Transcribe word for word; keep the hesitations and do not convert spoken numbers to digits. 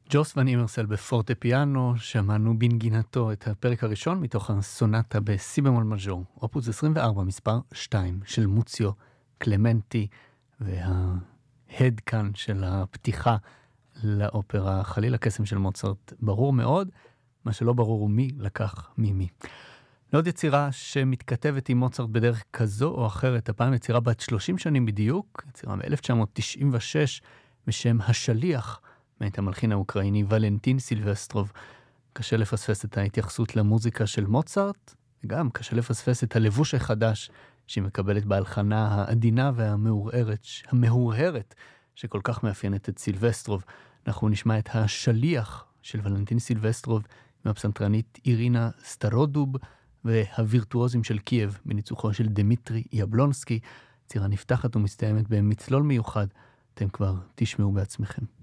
ג'וס ון אימרסל בפורטה פיאנו, שמענו בנגינתו את הפרק הראשון מתוך הסונטה בסי במול מז'ור, אופוס עשרים וארבע מספר שתיים של מוציו קלמנטי, וההד כאן של הפתיחה לאופרה חליל הקסם של מוצרט ברור מאוד, מה שלא ברור הוא מי לקח ממי. לעוד יצירה שמתכתבת עם מוצרט בדרך כזו או אחרת, הפעם יצירה בת שלושים שנים בדיוק, יצירה מ-אלף תשע מאות תשעים ושש, בשם השליח, מאת המלחין האוקראיני ולנטין סילבסטרוב. קשה לפספס את ההתייחסות למוזיקה של מוצרט, וגם קשה לפספס את הלבוש החדש שהיא מקבלת בהלחנה העדינה והמאוררת, המאוררת שכל כך מאפיינת את סילבסטרוב. אנחנו נשמע את השליח של ולנטין סילבסטרוב מהפסנתרנית אירינה סטרודוב והווירטואוזים של קייב בניצוחו של דמיטרי יבלונסקי. צירה נפתחת ומסתיימת במצלול מיוחד, אתם כבר תשמעו בעצמכם.